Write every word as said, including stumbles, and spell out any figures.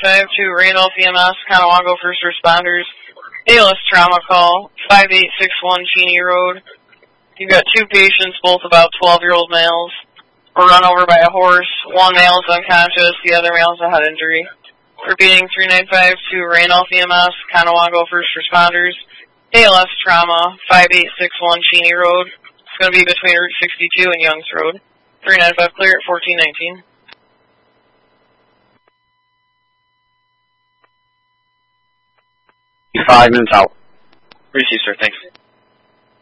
five to Randolph E M S, Conewago First Responders. A L S trauma call, five eight six one Cheney Road. You've got two patients, both about twelve-year-old males, were run over by a horse. One male is unconscious, the other male has a head injury. Repeating three nine five to Randolph E M S, Conewago First Responders. A L S trauma, five eight six one Cheney Road. It's going to be between Route sixty-two and Youngs Road. three nine five clear at fourteen nineteen. Five minutes out. Receive, sir. Thanks.